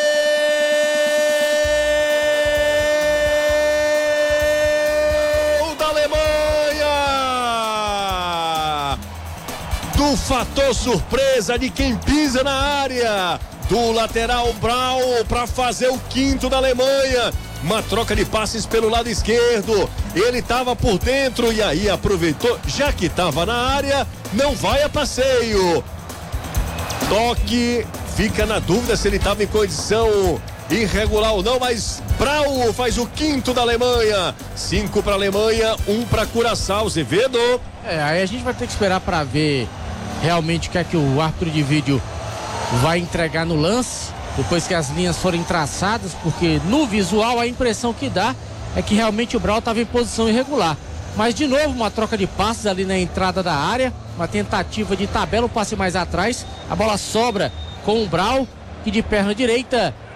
Do fator surpresa de quem pisa na área, do lateral Braun para fazer o 5º da Alemanha. Uma troca de passes pelo lado esquerdo, ele estava por dentro e aí aproveitou, já que estava na área, não vai a passeio. Toque, fica na dúvida se ele estava em condição irregular ou não, mas Braun faz o 5º da Alemanha. 5 para a Alemanha, 1 para Curaçao. Zevedo. Aí a gente vai ter que esperar para ver realmente o que é que o árbitro de vídeo vai entregar no lance, depois que as linhas forem traçadas, porque no visual a impressão que dá é que realmente o Braun estava em posição irregular. Mas de novo uma troca de passes ali na entrada da área, uma tentativa de tabela, um passe mais atrás, a bola sobra com o Braun, que de perna direita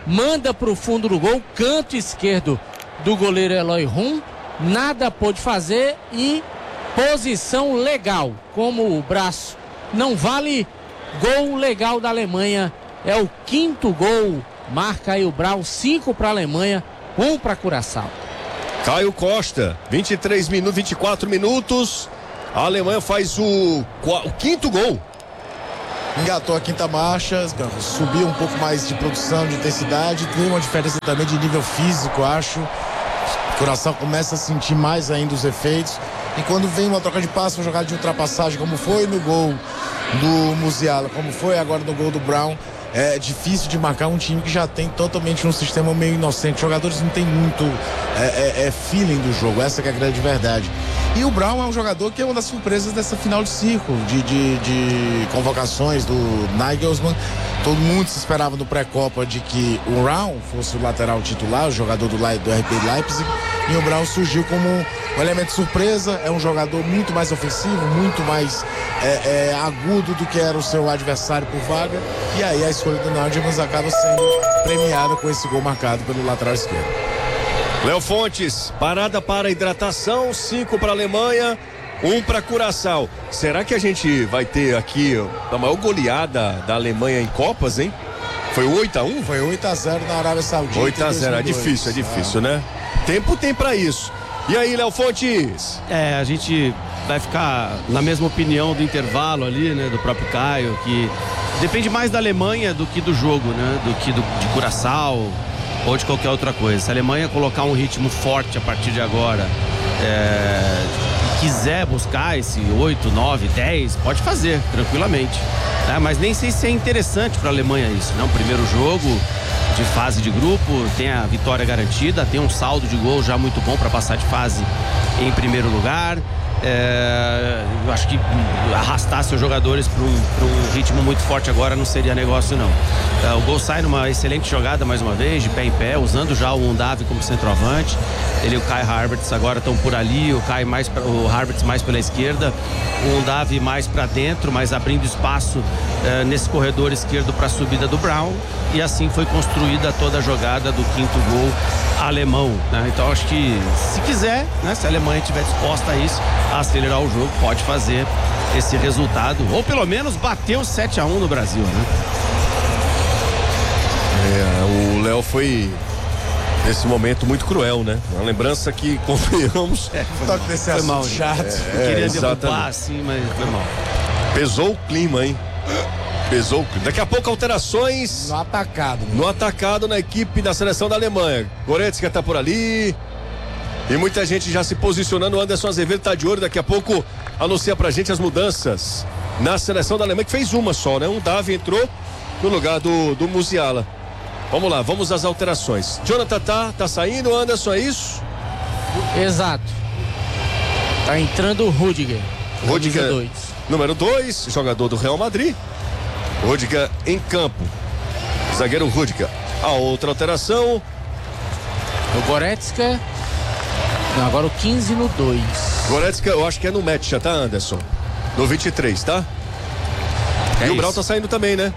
manda para o fundo do gol, canto esquerdo do goleiro Eloy Rum, nada pôde fazer e posição legal. Como o braço não vale, gol legal da Alemanha, é o 5º gol, marca aí o Braun, 5 para a Alemanha, 1 para Curaçao. Caio Costa, 24 minutos, a Alemanha faz o 5º gol. Engatou a 5ª marcha, subiu um pouco mais de produção, de intensidade, tem uma diferença também de nível físico, acho. O Curaçao começa a sentir mais ainda os efeitos. E quando vem uma troca de passe, uma jogada de ultrapassagem, como foi no gol do Musiala, como foi agora no gol do Braun, é difícil de marcar um time que já tem totalmente um sistema meio inocente. Os jogadores não tem muito feeling do jogo, essa que é a grande verdade. E o Braun é um jogador que é uma das surpresas dessa final de ciclo, de convocações do Nagelsmann. Todo mundo se esperava no pré-copa de que o Braun fosse o lateral titular, o jogador do RB Leipzig, e o Braun surgiu como um elemento surpresa. É um jogador muito mais ofensivo, muito mais agudo do que era o seu adversário por vaga, e aí a escolha do Nagelsmann acaba sendo premiada com esse gol marcado pelo lateral esquerdo. Léo Fontes, parada para hidratação, 5 para a Alemanha, 1 para Curaçao. Será que a gente vai ter aqui a maior goleada da Alemanha em Copas, hein? Foi 8-1? Foi 8-0 na Arábia Saudita. 8-0, é difícil, né? Tempo tem para isso. E aí, Léo Fontes? A gente vai ficar na mesma opinião do intervalo ali, né? Do próprio Caio, que depende mais da Alemanha do que do jogo, né? Do que de Curaçao ou de qualquer outra coisa. Se a Alemanha colocar um ritmo forte a partir de agora, quiser buscar esse 8, 9, 10, pode fazer tranquilamente, né? Mas nem sei se é interessante para a Alemanha isso, né? O primeiro jogo de fase de grupo, tem a vitória garantida, tem um saldo de gol já muito bom para passar de fase em primeiro lugar. Eu acho que arrastar seus jogadores para um ritmo muito forte agora não seria negócio, não. O gol sai numa excelente jogada mais uma vez, de pé em pé, usando já o Undav como centroavante. Ele e o Kai Havertz agora estão por ali, o Havertz mais pela esquerda, o Undav mais para dentro, mas abrindo espaço nesse corredor esquerdo para a subida do Braun, e assim foi construída toda a jogada do 5º gol alemão, né? Então acho que se quiser, né, se a Alemanha estiver disposta a isso, a acelerar o jogo, pode fazer esse resultado, ou pelo menos bater o 7-1 no Brasil, né? O Léo foi nesse momento muito cruel, né? Uma lembrança que confiamos. Foi mal, chato. Queria derrubar assim, mas foi mal. Pesou o clima, hein? Pesou. Daqui a pouco alterações no atacado. No atacado na equipe da seleção da Alemanha. Goretzka tá por ali. E muita gente já se posicionando. O Anderson Azevedo tá de olho. Daqui a pouco anuncia pra gente as mudanças na seleção da Alemanha, que fez uma só, né? Um Davi entrou no lugar do Musiala. Vamos lá, vamos às alterações. Jonathan tá saindo, Anderson, é isso? Exato. Tá entrando o Rudiger. Rudiger, número 2, jogador do Real Madrid. Rudiger em campo. Zagueiro Rudiger. A outra alteração. O Goretzka. Não, agora o 15 no 2. Goretzka, eu acho que é no match, tá, Anderson? No 23, tá? E o Braun tá saindo também, né?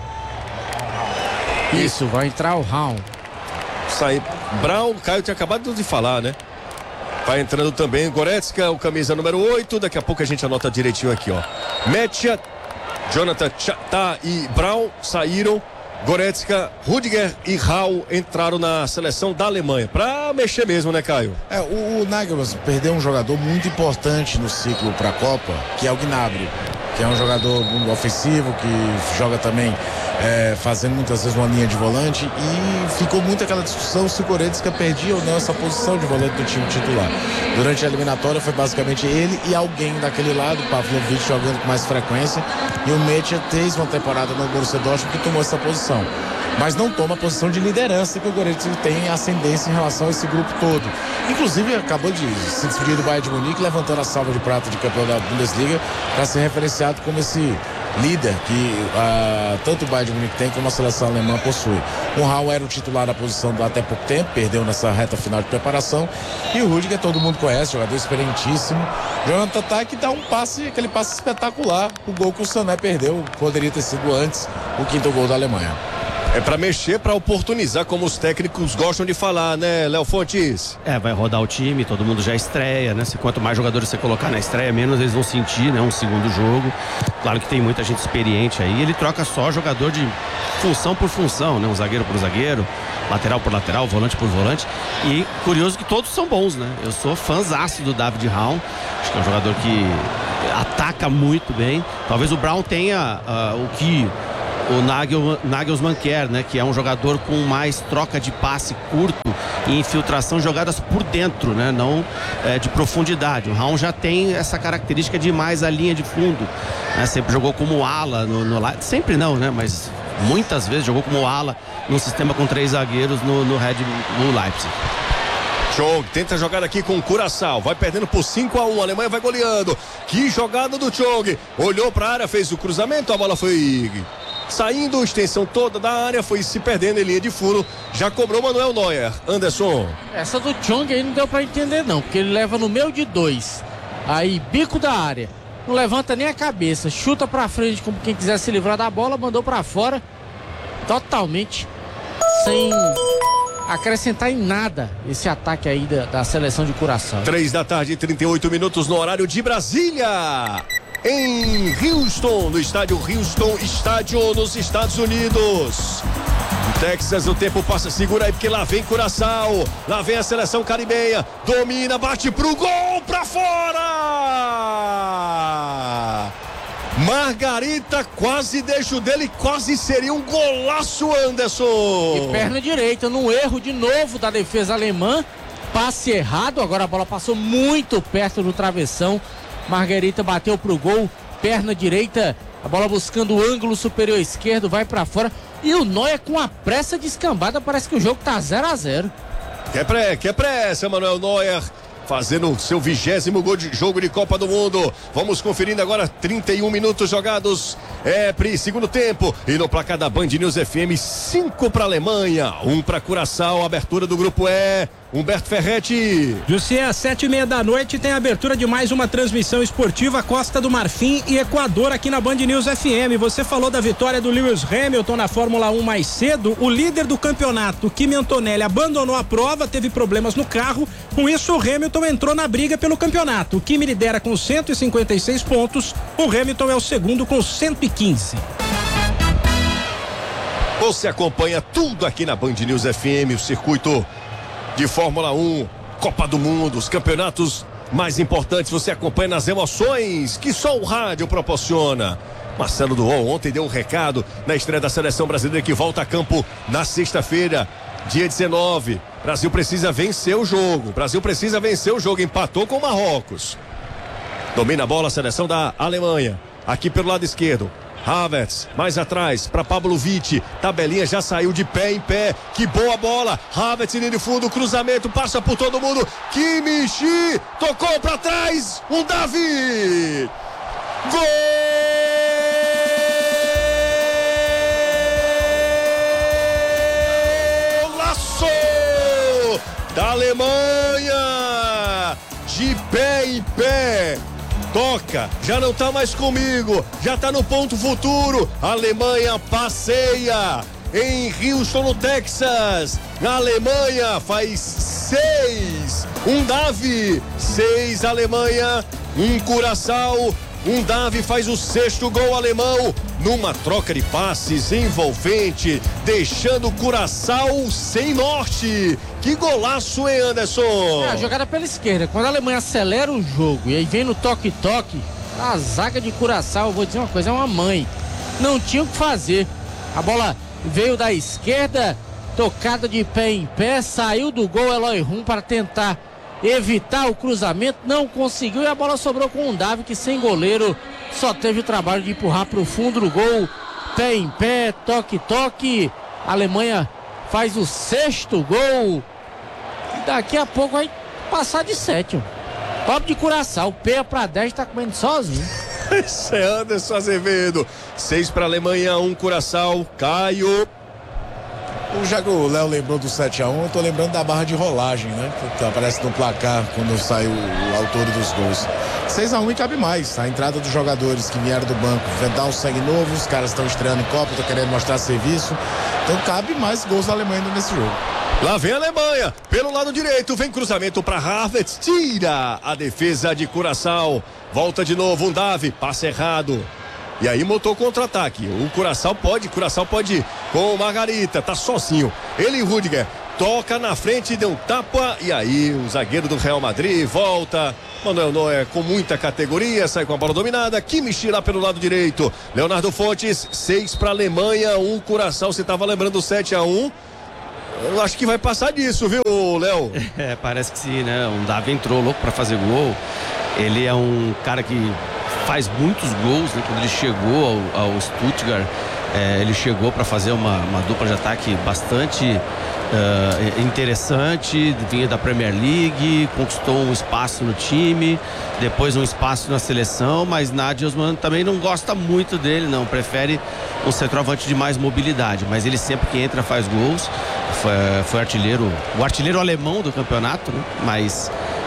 Isso, vai entrar o Raul. Sai. Braun, Caio tinha acabado de falar, né? Vai entrando também Goretzka, o camisa número 8. Daqui a pouco a gente anota direitinho aqui, ó. Metia, Jonathan Tah e Braun saíram. Goretzka, Rudiger e Raul entraram na seleção da Alemanha. Pra mexer mesmo, né, Caio? O Nagelsmann perdeu um jogador muito importante no ciclo pra Copa, que é o Gnabry, que é um jogador ofensivo, que joga também fazendo muitas vezes uma linha de volante, e ficou muito aquela discussão se o Goretzka perdia ou não essa posição de volante do time titular. Durante a eliminatória foi basicamente ele e alguém daquele lado, o Pavlovic jogando com mais frequência, e o Metia fez uma temporada no Borussia Dortmund que tomou essa posição, mas não toma a posição de liderança que o Goretzka tem ascendência em relação a esse grupo todo. Inclusive acabou de se despedir do Bayern de Munique, levantando a salva de prata de campeão da Bundesliga para ser referenciado como esse líder que tanto o Bayern de Munique tem como a seleção alemã possui. O Raul era o titular da posição até pouco tempo, perdeu nessa reta final de preparação, e o Rudiger todo mundo conhece, jogador experientíssimo. Jonathan Tah, que dá um passe, aquele passe espetacular, o gol que o Sané perdeu, poderia ter sido antes o 5º gol da Alemanha. É pra mexer, pra oportunizar, como os técnicos gostam de falar, né, Léo Fontes? Vai rodar o time, todo mundo já estreia, né? Quanto mais jogadores você colocar na estreia, menos eles vão sentir, né? Um segundo jogo. Claro que tem muita gente experiente aí. Ele troca só jogador de função por função, né? Um zagueiro por zagueiro, lateral por lateral, volante por volante. E curioso que todos são bons, né? Eu sou fãzaço do David Raum. Acho que é um jogador que ataca muito bem. Talvez o Brown tenha o que o Nagelsmann quer, né? Que é um jogador com mais troca de passe curto e infiltração, jogadas por dentro, né? Não de profundidade. O Raul já tem essa característica de mais a linha de fundo, né? Sempre jogou como ala sempre não, né? Mas muitas vezes jogou como ala num sistema com 3 zagueiros no Red Bull Leipzig. Chong tenta jogar aqui com o Curaçao, vai perdendo por 5-1, a Alemanha vai goleando. Que jogada do Chong, olhou para a área, fez o cruzamento, a bola foi saindo, extensão toda da área, foi se perdendo em linha de fundo, já cobrou Manuel Neuer. Anderson. Essa do Chong aí não deu pra entender não, porque ele leva no meio de 2, aí bico da área, não levanta nem a cabeça, chuta pra frente como quem quiser se livrar da bola, mandou pra fora, totalmente sem acrescentar em nada esse ataque aí da seleção de Curaçao. 3h38 no horário de Brasília. Em Houston, no estádio Houston, estádio nos Estados Unidos. No Texas, o tempo passa, segura aí, porque lá vem Curaçao, lá vem a seleção caribenha, domina, bate pro gol, pra fora! Margarita quase deixa o dele, quase seria um golaço, Anderson. E perna direita, num erro de novo da defesa alemã, passe errado, agora a bola passou muito perto do travessão. Margarita bateu pro gol, perna direita, a bola buscando o ângulo superior esquerdo, vai pra fora. E o Neuer com a pressa descambada, parece que o jogo tá 0-0. Quer pressa, Manuel Neuer, fazendo seu 20º gol de jogo de Copa do Mundo. Vamos conferindo agora, 31 minutos jogados, segundo tempo. E no placar da Band News FM, 5 para Alemanha, 1 para Curaçao, abertura do grupo E. Humberto Ferretti. Jussier, às 19h30 tem a abertura de mais uma transmissão esportiva, Costa do Marfim e Equador aqui na Band News FM. Você falou da vitória do Lewis Hamilton na Fórmula 1 mais cedo. O líder do campeonato, Kimi Antonelli, abandonou a prova, teve problemas no carro. Com isso, o Hamilton entrou na briga pelo campeonato. O Kimi lidera com 156 pontos. O Hamilton é o segundo com 115. Você acompanha tudo aqui na Band News FM, o circuito de Fórmula 1, Copa do Mundo, os campeonatos mais importantes, você acompanha nas emoções que só o rádio proporciona. Marcelo Duol ontem deu um recado na estreia da seleção brasileira que volta a campo na sexta-feira, dia 19. Brasil precisa vencer o jogo, empatou com o Marrocos. Domina a bola a seleção da Alemanha, aqui pelo lado esquerdo. Havertz, mais atrás, para Pablo Vitti, tabelinha já saiu de pé em pé, que boa bola, Havertz linha de fundo, cruzamento, passa por todo mundo, Kimmich, tocou para trás, um Davi, golaço da Alemanha, de pé em pé, toca, já não tá mais comigo, já tá no ponto futuro. A Alemanha passeia em Houston, no Texas. A Alemanha faz 6. Um Davi, 6 Alemanha, um Curaçao. Um Davi faz o 6º gol alemão numa troca de passes envolvente, deixando o Curaçao sem norte. Que golaço, hein, Anderson? A jogada pela esquerda, quando a Alemanha acelera o jogo e aí vem no toque-toque, a zaga de Curaçao, eu vou dizer uma coisa, é uma mãe. Não tinha o que fazer. A bola veio da esquerda, tocada de pé em pé, saiu do gol Eloy Rum para tentar evitar o cruzamento, não conseguiu e a bola sobrou com o Davi, que sem goleiro só teve o trabalho de empurrar para o fundo do gol. Pé em pé, toque-toque, a Alemanha faz o 6º gol e daqui a pouco vai passar de 7. Pobre de Curaçao, peia para 10, tá comendo sozinho. Esse é Anderson Azevedo. 6 para a Alemanha, 1 Curaçao. Caio. Já que o Léo lembrou do 7-1, eu tô lembrando da barra de rolagem, né? Que aparece no placar quando sai o autor dos gols. 6-1 e cabe mais. A entrada dos jogadores que vieram do banco, Vidal segue novo, os caras estão estreando em Copa, estão querendo mostrar serviço. Então cabe mais gols da Alemanha nesse jogo. Lá vem a Alemanha, pelo lado direito, vem cruzamento para Havertz, tira a defesa de Curaçao. Volta de novo, um Davi, passe errado. E aí montou contra-ataque. O Curaçao pode ir com o Margarita, tá sozinho. Ele e Rüdiger toca na frente, deu um tapa. E aí o zagueiro do Real Madrid volta. Manuel Neuer com muita categoria, sai com a bola dominada. Kimmich lá pelo lado direito. Leonardo Fontes, 6 para Alemanha, 1 Curaçao. Você tava lembrando 7-1. Eu acho que vai passar disso, viu, Léo? Parece que sim, né? O Davi entrou louco para fazer gol. Ele é um cara que faz muitos gols, né? Quando ele chegou ao Stuttgart, ele chegou para fazer uma dupla de ataque bastante interessante, vinha da Premier League, conquistou um espaço no time, depois um espaço na seleção, mas Nagelsmann também não gosta muito dele, não, prefere um centroavante de mais mobilidade, mas ele sempre que entra faz gols, foi o artilheiro alemão do campeonato, né? Mas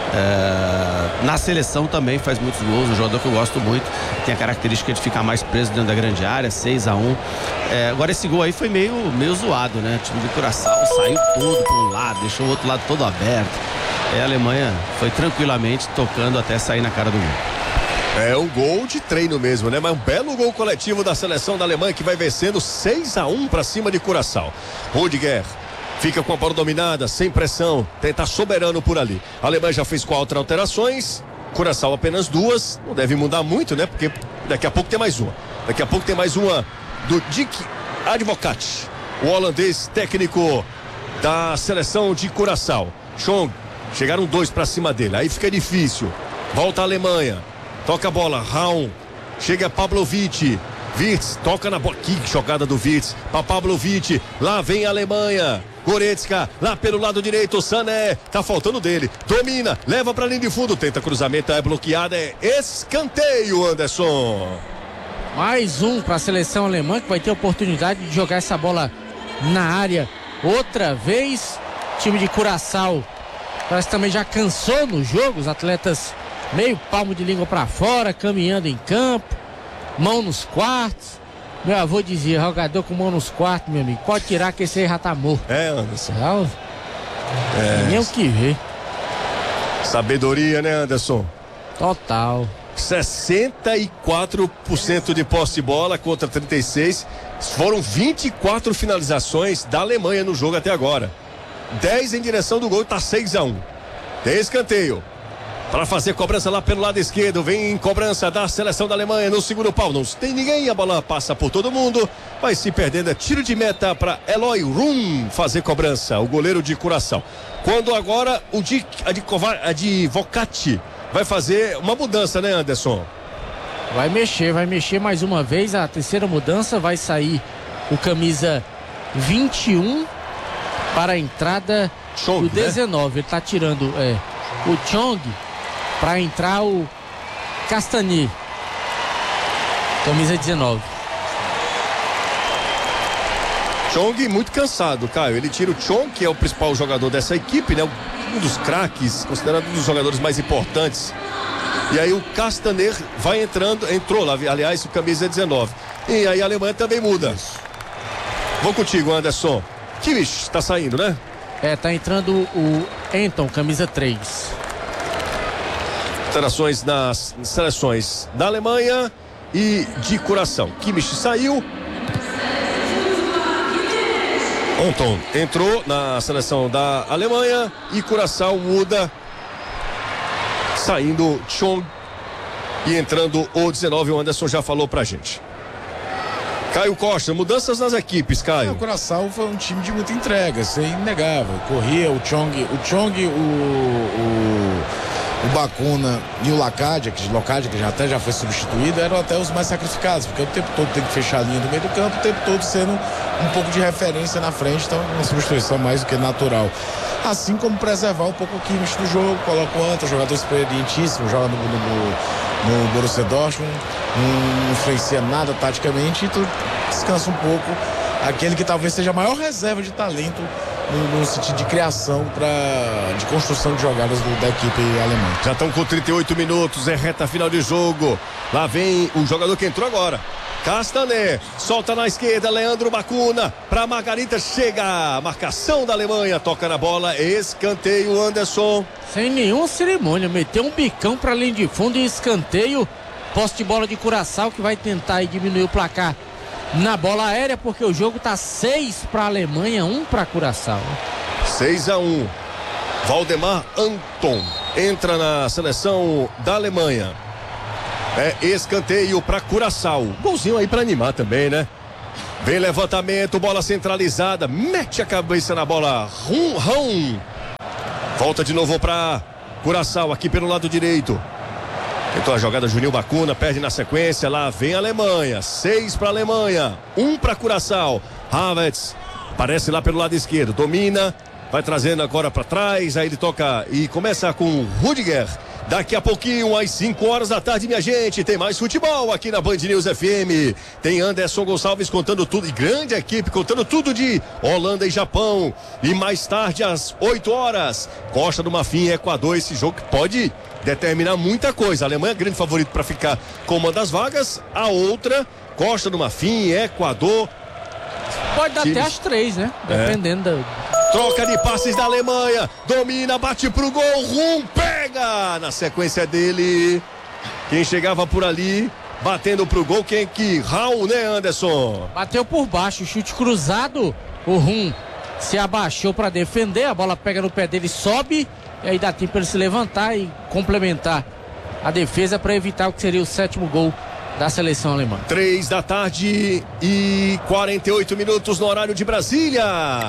na seleção também faz muitos gols, um jogador que eu gosto muito, tem a característica de ficar mais preso dentro da grande área, 6-1. Agora esse gol aí foi meio zoado, né? O time do Curaçao saiu todo para um lado, deixou o outro lado todo aberto. A Alemanha foi tranquilamente tocando até sair na cara do gol. É um gol de treino mesmo, né? Mas um belo gol coletivo da seleção da Alemanha que vai vencendo 6-1 para cima de Curaçao. Rüdiger fica com a bola dominada, sem pressão, tenta soberano por ali. A Alemanha já fez 4 alterações, Curaçao apenas 2, não deve mudar muito, né? Porque daqui a pouco tem mais uma. Daqui a pouco tem mais uma do Dick Advocat, o holandês técnico da seleção de Curaçao. Chong, chegaram 2 para cima dele, aí fica difícil. Volta a Alemanha, toca a bola, Raum, chega Pavlovic, Wirtz, toca na bola, que jogada do Wirtz, para Pavlovic, lá vem a Alemanha. Goretzka, lá pelo lado direito, Sané, tá faltando dele, domina, leva pra linha de fundo, tenta cruzamento, é bloqueado, é escanteio, Anderson. Mais um para a seleção alemã que vai ter oportunidade de jogar essa bola na área outra vez. O time de Curaçao parece que também já cansou no jogo, os atletas meio palmo de língua para fora, caminhando em campo, mão nos quartos. Meu avô dizia, jogador com mão nos quartos, meu amigo, pode tirar que esse aí já tá morto. Anderson. Nem o que ver. Sabedoria, né, Anderson? Total. 64% de posse de bola contra 36%. Foram 24 finalizações da Alemanha no jogo até agora. 10 em direção do gol, tá 6-1. Tem escanteio para fazer cobrança lá pelo lado esquerdo. Vem cobrança da seleção da Alemanha no segundo pau. Não tem ninguém, a bola passa por todo mundo. Vai se perdendo, é tiro de meta para Eloy Rum fazer cobrança, o goleiro de Curaçao. Quando agora o Advocat vai fazer uma mudança, né, Anderson? Vai mexer mais uma vez. A terceira mudança, vai sair o camisa 21 para a entrada do 19, né? Ele tá tirando o Chong para entrar o Castagnier, camisa 19. Chong muito cansado, Caio. Ele tira o Chong, que é o principal jogador dessa equipe, né? Um dos craques, considerado um dos jogadores mais importantes. E aí o Castagnier vai entrou lá, aliás, o camisa 19. E aí a Alemanha também muda. Vou contigo, Anderson. Kimmich está saindo, né? Tá entrando o Anton, camisa 3. Alterações nas seleções da Alemanha e de Curaçao. Kimmich saiu. Anton entrou na seleção da Alemanha e Curaçao muda, saindo Chong e entrando o 19. O Anderson já falou pra gente. Caio Costa, mudanças nas equipes, Caio. O Curaçao foi um time de muita entrega, isso é inegável. Corria o Chong, o Bacuna e o Locadia, que já foi substituído, eram até os mais sacrificados, porque o tempo todo tem que fechar a linha do meio do campo, o tempo todo sendo um pouco de referência na frente, então uma substituição mais do que natural. Assim como preservar um pouco o Kimmich do jogo, coloca o Anta, jogador experientíssimo, joga no Borussia Dortmund, não influencia nada taticamente, e tu descansa um pouco aquele que talvez seja a maior reserva de talento no sentido de criação, de construção de jogadas da equipe alemã. Já estão com 38 minutos, é reta final de jogo. Lá vem o jogador que entrou agora. Castané, solta na esquerda, Leandro Bacuna, pra Margarita, chega a marcação da Alemanha, toca na bola, escanteio, Anderson. Sem nenhuma cerimônia, meteu um bicão pra linha de fundo e escanteio, posse de bola de Curaçao, que vai tentar aí diminuir o placar na bola aérea, porque o jogo tá 6 pra Alemanha, 1 pra Curaçao. 6-1, Valdemar Anton entra na seleção da Alemanha. É escanteio para Curaçao. Golzinho aí para animar também, né? Vem levantamento, bola centralizada, mete a cabeça na bola. Rum. Volta de novo para Curaçao aqui pelo lado direito. Tentou a jogada Juninho Bacuna, perde na sequência. Lá vem a Alemanha. 6 para a Alemanha, 1 para Curaçao. Havertz aparece lá pelo lado esquerdo, domina, vai trazendo agora para trás. Aí ele toca e começa com Rudiger. Daqui a pouquinho, às 5 horas da tarde, minha gente, tem mais futebol aqui na Band News FM. Tem Anderson Gonçalves contando tudo, e grande equipe contando tudo de Holanda e Japão. E mais tarde, às 8 horas, Costa do Marfim e Equador. Esse jogo que pode determinar muita coisa. A Alemanha é grande favorito para ficar com uma das vagas. A outra, Costa do Marfim, Equador. Pode dar até as 3, né? Dependendo da... Troca de passes da Alemanha, domina, bate pro gol, pega na sequência dele. Quem chegava por ali, batendo pro gol, Raul, né, Anderson? Bateu por baixo, chute cruzado, o Rum se abaixou para defender, a bola pega no pé dele, sobe, e aí dá tempo para ele se levantar e complementar a defesa para evitar o que seria o 7º gol da seleção alemã. 3 da tarde e 48 minutos no horário de Brasília.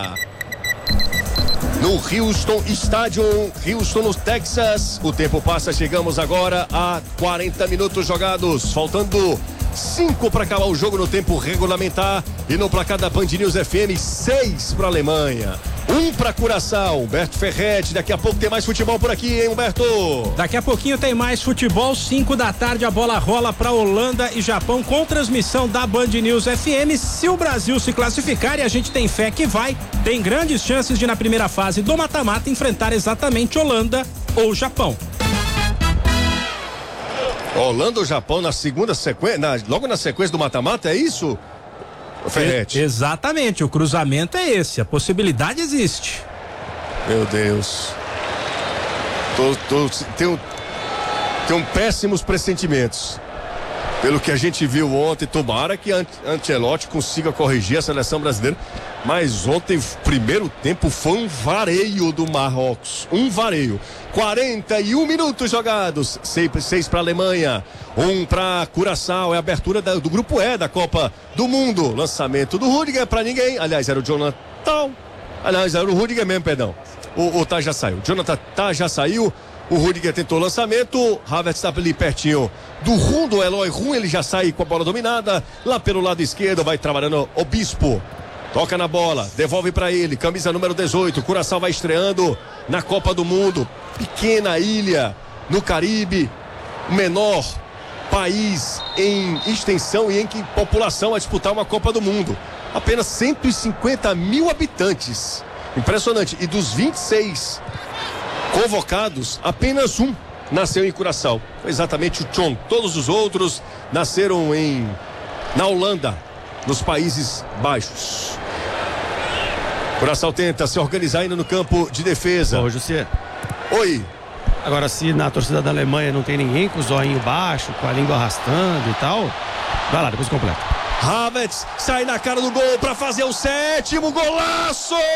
No Houston Stadium, Houston, no Texas. O tempo passa, chegamos agora a 40 minutos jogados, faltando 5 para acabar o jogo no tempo regulamentar. E no placar da Band News FM, 6 para a Alemanha, 1 para Curaçao. Humberto Ferretti, daqui a pouco tem mais futebol por aqui, hein, Humberto? Daqui a pouquinho tem mais futebol, 5 da tarde, a bola rola para Holanda e Japão com transmissão da Band News FM. Se o Brasil se classificar, e a gente tem fé que vai, tem grandes chances de na primeira fase do mata-mata enfrentar exatamente Holanda ou Japão. Holanda ou Japão na segunda sequência, logo na sequência do mata-mata, é isso? Ferretti. Exatamente, o cruzamento é esse, a possibilidade existe. Meu Deus. Tenho péssimos pressentimentos. Pelo que a gente viu ontem, tomara que Ancelotti consiga corrigir a seleção brasileira. Mas ontem, primeiro tempo, foi um vareio do Marrocos. Um vareio. 41 minutos jogados. 6 para a Alemanha, 1 para Curaçao. É a abertura do grupo E da Copa do Mundo. Lançamento do Rudiger para ninguém. Aliás, era o Jonathan. Aliás, era o Rudiger mesmo, perdão. O Tá já saiu. Jonathan Tá já saiu. O Rudiger tentou o lançamento. Havertz está ali pertinho do Rum, do Eloy Rum. Ele já sai com a bola dominada. Lá pelo lado esquerdo vai trabalhando o Bispo. Toca na bola, devolve para ele, camisa número 18. Curaçao vai estreando na Copa do Mundo. Pequena ilha no Caribe, o menor país em extensão e em população a disputar uma Copa do Mundo. Apenas 150 mil habitantes. Impressionante. E dos 26 convocados, apenas um nasceu em Curaçao. Foi exatamente o Chong. Todos os outros nasceram na Holanda, nos Países Baixos. Curaçao tenta se organizar ainda no campo de defesa. Ô, José. Oi. Agora, se na torcida da Alemanha não tem ninguém com o zoinho baixo, com a língua arrastando e tal, vai lá, depois completa. Havertz sai na cara do gol para fazer o 7º golaço!